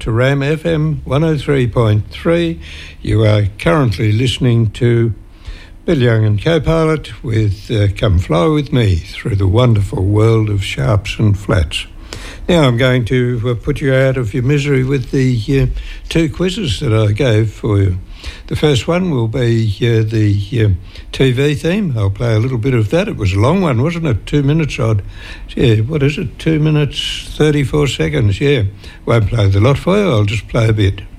to Ram FM 103.3. You are currently listening to Bill Young and co-pilot with Come Fly With Me through the wonderful world of sharps and flats. Now I'm going to put you out of your misery with the two quizzes that I gave for you. The first one will be the TV theme. I'll play a little bit of that. It was a long one, wasn't it? 2 minutes odd. Yeah, what is it? 2 minutes, 34 seconds. Yeah, won't play the lot for you. I'll just play a bit.